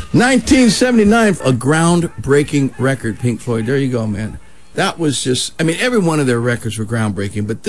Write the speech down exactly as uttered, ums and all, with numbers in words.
nineteen seventy-nine, a groundbreaking record, Pink Floyd. There you go, man. That was just, I mean, every one of their records were groundbreaking, but